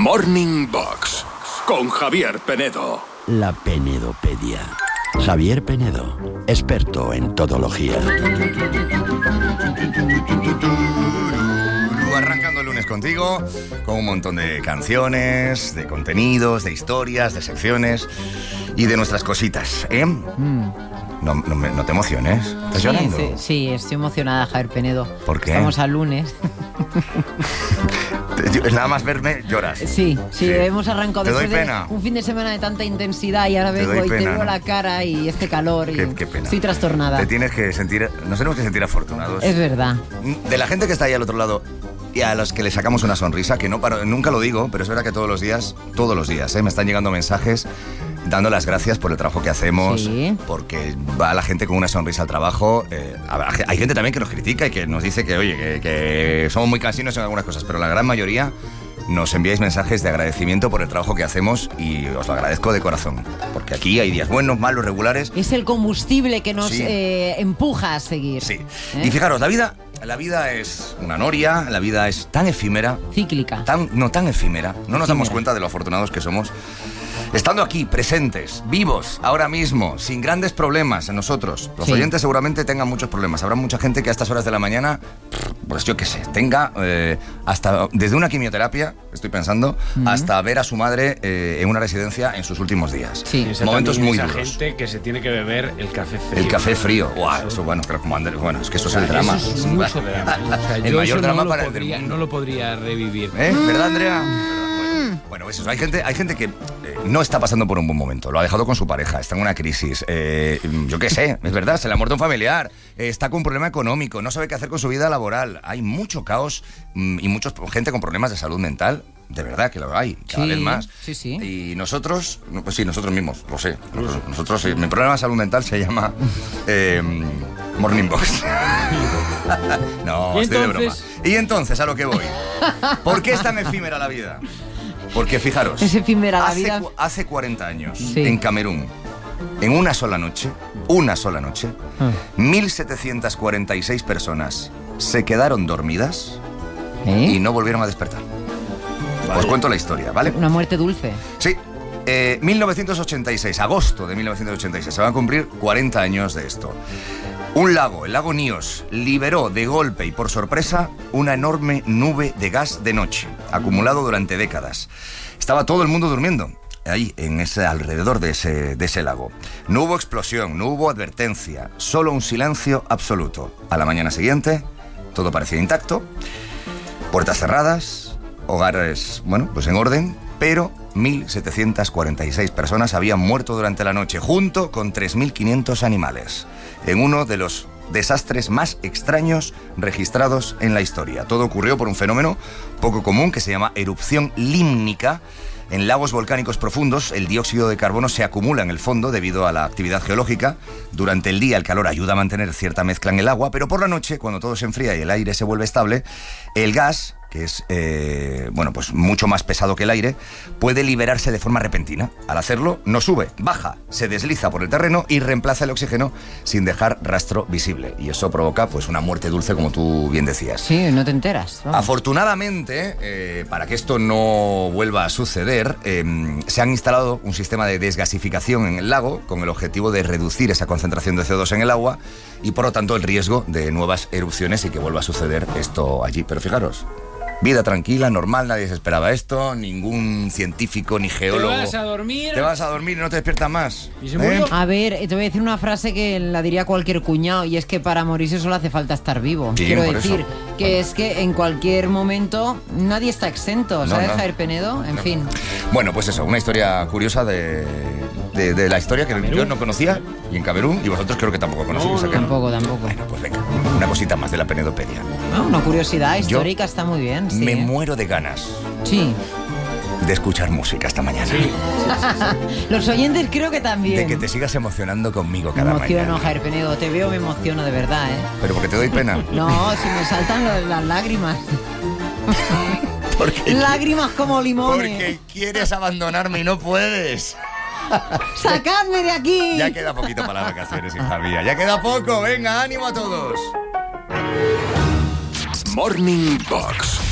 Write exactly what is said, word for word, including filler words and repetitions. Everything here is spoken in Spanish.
Morning Box con Javier Penedo. La Penedopedia. Javier Penedo, experto en todología. Arrancando el lunes contigo, con un montón de canciones, de contenidos, de historias, de secciones y de nuestras cositas, ¿eh? Mm. No, no, no te emociones. ¿Estás sí, llorando? Sí, sí, estoy emocionada, Javier Penedo. ¿Por qué? Estamos al lunes. Nada más verme, lloras. Sí, sí, sí. hemos arrancado ¿Te después doy pena? de un fin de semana de tanta intensidad y ahora Te vengo doy y pena, te veo ¿no? la cara y este calor y Qué, qué pena. estoy trastornada. Te tienes que sentir, nos tenemos que sentir afortunados. Es verdad. De la gente que está ahí al otro lado y a los que le sacamos una sonrisa, que no paro, nunca lo digo, pero es verdad que todos los días, todos los días, ¿eh? me están llegando mensajes dando las gracias por el trabajo que hacemos, sí. porque va la gente con una sonrisa al trabajo. Eh, hay gente también que nos critica y que nos dice que, oye, que, que somos muy cansinos en algunas cosas, pero la gran mayoría nos enviáis mensajes de agradecimiento por el trabajo que hacemos y os lo agradezco de corazón, porque aquí hay días buenos, malos, regulares. Es el combustible que nos Sí. eh, empuja a seguir. Sí. ¿Eh? Y fijaros, la vida, la vida es una noria, la vida es tan efímera. Cíclica. Tan, no tan efímera. No nos damos Efímera. cuenta de lo afortunados que somos. Estando aquí, presentes, vivos, ahora mismo, sin grandes problemas en nosotros. Los Sí. oyentes seguramente tengan muchos problemas. Habrá mucha gente que a estas horas de la mañana, pues yo qué sé, tenga eh, hasta desde una quimioterapia, estoy pensando, Mm. hasta ver a su madre eh, en una residencia en sus últimos días. Sí. Esa Momentos también, muy esa duros. gente que se tiene que beber el café frío. El café frío. Guau, eso bueno, creo como Andrés. Bueno, es que eso O sea, es el drama. Eso es mucho drama. O sea, El yo mayor eso drama no lo para el del podría, mundo. no lo podría revivir. ¿Eh? ¿Verdad, Andrea? Bueno, bueno, eso, hay gente, hay gente que eh, no está pasando por un buen momento. Lo ha dejado con su pareja, está en una crisis. Eh, yo qué sé, es verdad, se le ha muerto un familiar, eh, está con un problema económico, no sabe qué hacer con su vida laboral. Hay mucho caos mm, y mucha gente con problemas de salud mental. De verdad que lo hay, cada Sí, vez más. sí, sí. Y nosotros, no, pues sí, nosotros mismos, lo sé. Nosotros, nosotros sí, mi problema de salud mental se llama eh, Morning Box. No, ¿Y estoy de broma. entonces? Y entonces, a lo que voy. ¿Por qué es tan efímera la vida? Porque fijaros, Es efímera la hace, vida. cu- hace cuarenta años, Sí. en Camerún, en una sola noche, una sola noche, Ah. mil setecientas cuarenta y seis personas se quedaron dormidas ¿Eh? y no volvieron a despertar. Os cuento la historia, ¿vale? Una muerte dulce. Sí. Eh, mil novecientos ochenta y seis, agosto de mil novecientos ochenta y seis, se van a cumplir cuarenta años de esto. Un lago, el lago Níos, liberó de golpe y por sorpresa una enorme nube de gas de noche, acumulado durante décadas. Estaba todo el mundo durmiendo ahí, en ese, alrededor de ese, de ese lago. No hubo explosión, no hubo advertencia, solo un silencio absoluto. A la mañana siguiente, todo parecía intacto, puertas cerradas, hogares, bueno, pues en orden, pero mil setecientas cuarenta y seis personas habían muerto durante la noche, junto con tres mil quinientos animales, en uno de los desastres más extraños registrados en la historia. Todo ocurrió por un fenómeno poco común que se llama erupción límnica. En lagos volcánicos profundos, el dióxido de carbono se acumula en el fondo debido a la actividad geológica. Durante el día, el calor ayuda a mantener cierta mezcla en el agua, pero por la noche, cuando todo se enfría y el aire se vuelve estable, el gas, que es eh, bueno, pues mucho más pesado que el aire, puede liberarse de forma repentina. Al hacerlo, no sube, baja, se desliza por el terreno y reemplaza el oxígeno sin dejar rastro visible. Y eso provoca pues una muerte dulce, como tú bien decías. Sí, no te enteras. Vamos. Afortunadamente, eh, para que esto no vuelva a suceder, eh, se han instalado un sistema de desgasificación en el lago con el objetivo de reducir esa concentración de C O dos en el agua y por lo tanto el riesgo de nuevas erupciones y que vuelva a suceder esto allí. Pero fijaros, vida tranquila, normal, nadie se esperaba esto, ningún científico ni geólogo. Te vas a dormir. Te vas a dormir y no te despiertas más. ¿Y se murió? A ver, eh, te voy a decir una frase que la diría cualquier cuñado, y es que para morirse solo hace falta estar vivo. Sí, Quiero por decir eso. que es que en cualquier momento nadie está exento, No, ¿sabes, no. Javier Penedo? En No. fin. Bueno, pues eso, una historia curiosa de, de, de la historia que Camerún. yo no conocía, y en Camerún, y vosotros creo que tampoco conocéis. ¿a que no? Tampoco, tampoco. Bueno, pues venga, una cosita más de la Penedopedia. Ah, una curiosidad Yo histórica está muy bien. Sí, Me ¿eh? muero de ganas Sí. de escuchar música esta mañana. Los oyentes creo que también. De que te sigas emocionando conmigo Me cada emociono, mañana. Javier Penedo. Te veo, me emociono de verdad, ¿eh? Pero porque te doy pena. No, si me saltan lo- las lágrimas. Porque, Lágrimas como limones. porque quieres abandonarme y no puedes. ¡Sacadme de aquí! Ya queda poquito para las vacaciones, hija mía. Ya queda poco. Venga, ánimo a todos. Morning Box